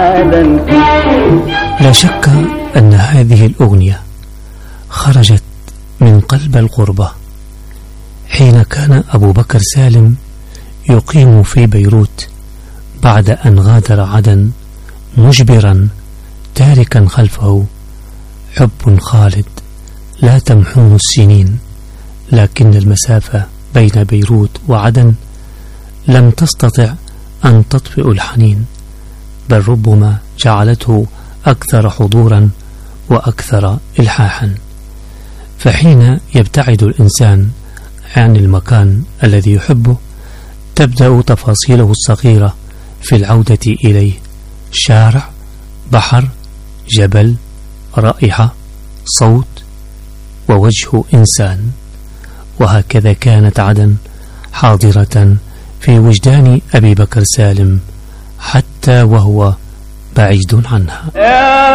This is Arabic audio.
لا شك أن هذه الأغنية خرجت من قلب الغربة حين كان أبو بكر سالم يقيم في بيروت بعد أن غادر عدن مجبرا تاركا خلفه حب خالد لا تمحوه السنين، لكن المسافة بين بيروت وعدن لم تستطع أن تطفئ الحنين، بل ربما جعلته أكثر حضورا وأكثر إلحاحا. فحين يبتعد الإنسان عن المكان الذي يحبه تبدأ تفاصيله الصغيرة في العودة إليه، شارع، بحر، جبل، رائحة، صوت، ووجه إنسان. وهكذا كانت عدن حاضرة في وجدان أبي بكر سالم حتى وهو بعيد عنها.